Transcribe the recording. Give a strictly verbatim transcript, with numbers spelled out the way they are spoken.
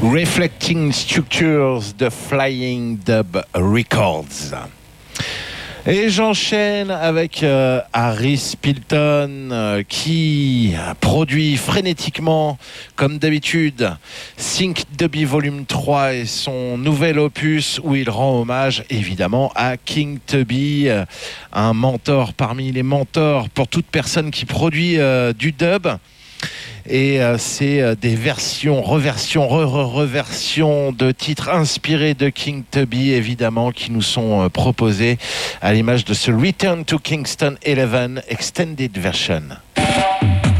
Reflecting Structures de Flying Dub Records. Et j'enchaîne avec euh, Harris Pilton euh, qui produit frénétiquement, comme d'habitude, Think Dubby Volume trois et son nouvel opus où il rend hommage évidemment à King Tubby, euh, un mentor parmi les mentors pour toute personne qui produit euh, du dub. Et euh, c'est euh, des versions, reversions, re-re-reversions de titres inspirés de King Tubby, évidemment, qui nous sont euh, proposés à l'image de ce Return to Kingston eleven Extended Version.